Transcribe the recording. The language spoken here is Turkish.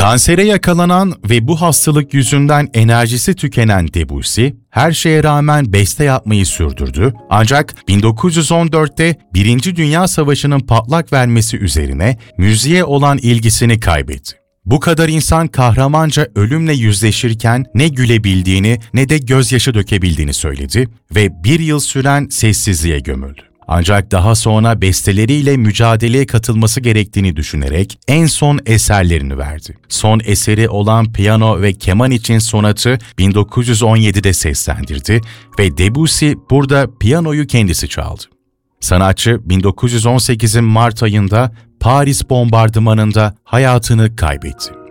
Kansere yakalanan ve bu hastalık yüzünden enerjisi tükenen Debussy, her şeye rağmen beste yapmayı sürdürdü. Ancak 1914'te Birinci Dünya Savaşı'nın patlak vermesi üzerine müziğe olan ilgisini kaybetti. Bu kadar insan kahramanca ölümle yüzleşirken ne gülebildiğini ne de gözyaşı dökebildiğini söyledi ve bir yıl süren sessizliğe gömüldü. Ancak daha sonra besteleriyle mücadeleye katılması gerektiğini düşünerek en son eserlerini verdi. Son eseri olan piyano ve keman için sonatı 1917'de seslendirdi ve Debussy burada piyanoyu kendisi çaldı. Sanatçı 1918'in Mart ayında Paris bombardımanında hayatını kaybetti.